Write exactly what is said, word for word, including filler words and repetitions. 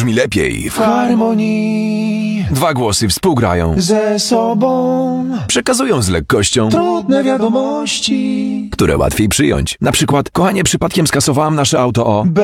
brzmi lepiej. W harmonii Dwa głosy współgrają, ze sobą. przekazują z lekkością, Trudne wiadomości. które łatwiej przyjąć. Na przykład, kochanie, przypadkiem skasowałam nasze auto o...